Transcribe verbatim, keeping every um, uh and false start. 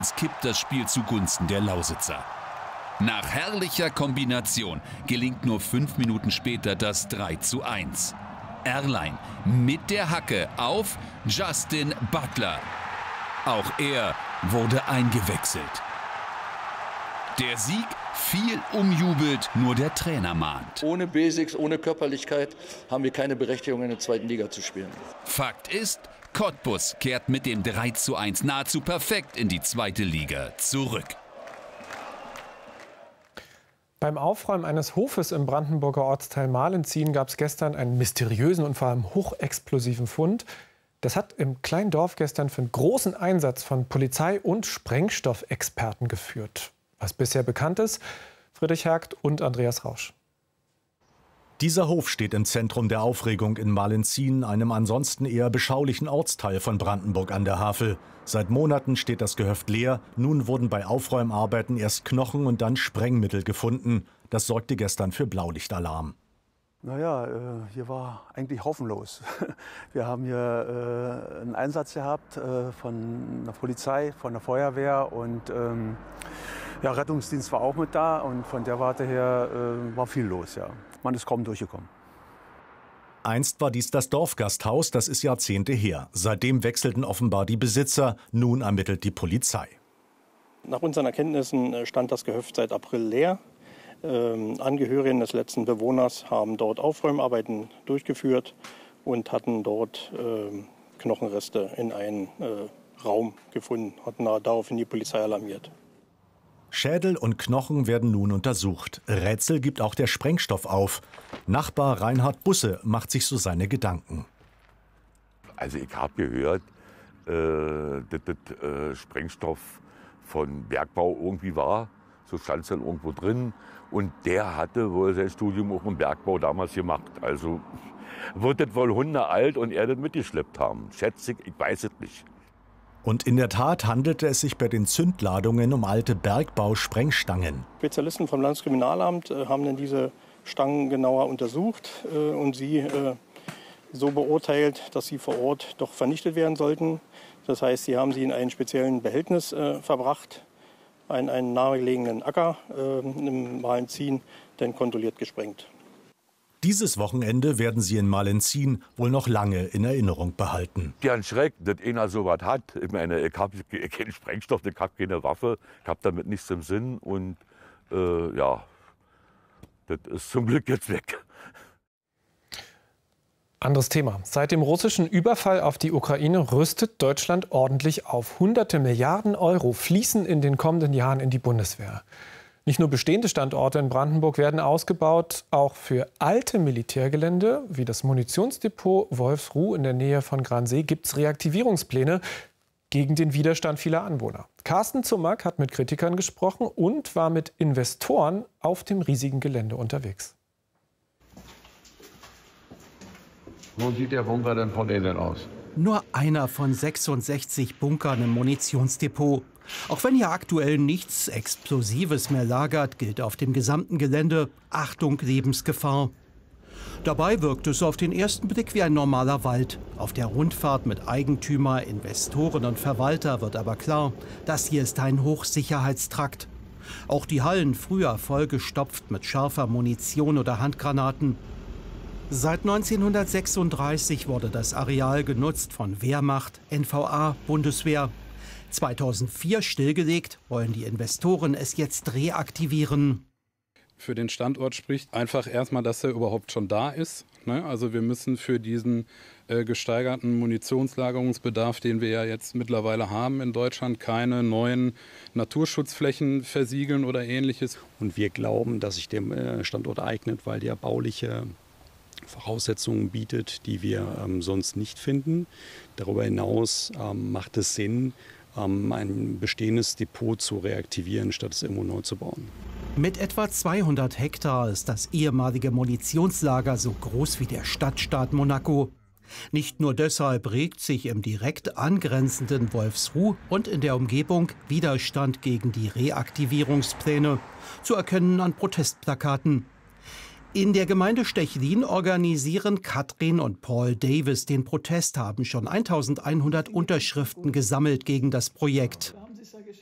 Es kippt das Spiel zugunsten der Lausitzer. Nach herrlicher Kombination gelingt nur fünf Minuten später das drei zu eins. Erlein mit der Hacke auf Justin Butler. Auch er wurde eingewechselt. Der Sieg viel umjubelt, nur der Trainer mahnt. Ohne Basics, ohne Körperlichkeit haben wir keine Berechtigung, in der zweiten Liga zu spielen. Fakt ist, Cottbus kehrt mit dem drei zu eins nahezu perfekt in die zweite Liga zurück. Beim Aufräumen eines Hofes im Brandenburger Ortsteil Malenzien gab es gestern einen mysteriösen und vor allem hochexplosiven Fund. Das hat im kleinen Dorf gestern für einen großen Einsatz von Polizei und Sprengstoffexperten geführt. Was bisher bekannt ist, Friedrich Hergt und Andreas Rausch. Dieser Hof steht im Zentrum der Aufregung in Malenzien, einem ansonsten eher beschaulichen Ortsteil von Brandenburg an der Havel. Seit Monaten steht das Gehöft leer. Nun wurden bei Aufräumarbeiten erst Knochen und dann Sprengmittel gefunden. Das sorgte gestern für Blaulichtalarm. Naja, äh, hier war eigentlich hoffnungslos. Wir haben hier äh, einen Einsatz gehabt äh, von der Polizei, von der Feuerwehr und ähm, ja, Rettungsdienst war auch mit da. Und von der Warte her äh, war viel los, ja. Man ist kaum durchgekommen. Einst war dies das Dorfgasthaus, das ist Jahrzehnte her. Seitdem wechselten offenbar die Besitzer, nun ermittelt die Polizei. Nach unseren Erkenntnissen stand das Gehöft seit April leer. Ähm, Angehörige des letzten Bewohners haben dort Aufräumarbeiten durchgeführt und hatten dort ähm, Knochenreste in einen äh, Raum gefunden, hatten daraufhin die Polizei alarmiert. Schädel und Knochen werden nun untersucht. Rätsel gibt auch der Sprengstoff auf. Nachbar Reinhard Busse macht sich so seine Gedanken. Also ich habe gehört, äh, dass das äh, Sprengstoff von Bergbau irgendwie war. So stand es dann irgendwo drin. Und der hatte wohl sein Studium auch im Bergbau damals gemacht. Also wird das wohl hunderalt und er das mitgeschleppt haben. Schätze ich, ich weiß es nicht. Und in der Tat handelte es sich bei den Zündladungen um alte Bergbau-Sprengstangen. Spezialisten vom Landeskriminalamt äh, haben dann diese Stangen genauer untersucht äh, und sie äh, so beurteilt, dass sie vor Ort doch vernichtet werden sollten. Das heißt, sie haben sie in einen speziellen Behältnis äh, verbracht, in einen nahegelegenen Acker äh, im Malenzien, dann kontrolliert gesprengt. Dieses Wochenende werden sie in Malenzien wohl noch lange in Erinnerung behalten. Ja, ein Schreck, dass einer so was hat. Ich meine, ich habe keinen Sprengstoff, ich habe keine Waffe, ich habe damit nichts im Sinn. Und äh, ja, das ist zum Glück jetzt weg. Anderes Thema. Seit dem russischen Überfall auf die Ukraine rüstet Deutschland ordentlich auf. Hunderte Milliarden Euro fließen in den kommenden Jahren in die Bundeswehr. Nicht nur bestehende Standorte in Brandenburg werden ausgebaut, auch für alte Militärgelände wie das Munitionsdepot Wolfsruh in der Nähe von Gransee gibt es Reaktivierungspläne gegen den Widerstand vieler Anwohner. Carsten Zummack hat mit Kritikern gesprochen und war mit Investoren auf dem riesigen Gelände unterwegs. So sieht der Bunker dann von innen aus. Nur einer von sechsundsechzig Bunkern im Munitionsdepot. Auch wenn hier aktuell nichts Explosives mehr lagert, gilt auf dem gesamten Gelände Achtung, Lebensgefahr. Dabei wirkt es auf den ersten Blick wie ein normaler Wald. Auf der Rundfahrt mit Eigentümer, Investoren und Verwalter wird aber klar, das hier ist ein Hochsicherheitstrakt. Auch die Hallen früher vollgestopft mit scharfer Munition oder Handgranaten. Seit neunzehnhundertsechsunddreißig wurde das Areal genutzt von Wehrmacht, N V A, Bundeswehr. zweitausendvier stillgelegt, wollen die Investoren es jetzt reaktivieren. Für den Standort spricht einfach erstmal, dass er überhaupt schon da ist. Ne? Also wir müssen für diesen äh, gesteigerten Munitionslagerungsbedarf, den wir ja jetzt mittlerweile haben in Deutschland, keine neuen Naturschutzflächen versiegeln oder Ähnliches. Und wir glauben, dass sich der Standort eignet, weil der bauliche Voraussetzungen bietet, die wir ähm, sonst nicht finden. Darüber hinaus ähm, macht es Sinn, ähm, ein bestehendes Depot zu reaktivieren, statt es irgendwo neu zu bauen. Mit etwa zweihundert Hektar ist das ehemalige Munitionslager so groß wie der Stadtstaat Monaco. Nicht nur deshalb regt sich im direkt angrenzenden Wolfsruh und in der Umgebung Widerstand gegen die Reaktivierungspläne, zu erkennen an Protestplakaten. In der Gemeinde Stechlin organisieren Katrin und Paul Davis den Protest, haben schon eintausendeinhundert Unterschriften gesammelt gegen das Projekt.